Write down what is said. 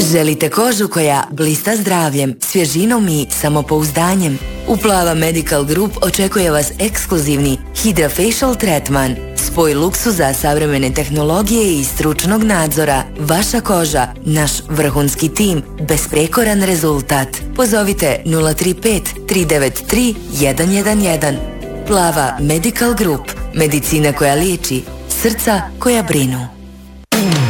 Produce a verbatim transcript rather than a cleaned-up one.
Želite kožu koja blista zdravljem, svježinom i samopouzdanjem? U Plava Medical Group očekuje vas ekskluzivni Hydrafacial Tretman. Spoj luksuza, savremene tehnologije i stručnog nadzora. Vaša koža, naš vrhunski tim, besprekoran rezultat. Pozovite nula tri pet tri devet tri jedan jedan jedan. Plava Medical Group. Medicina koja liječi, srca koja brinu.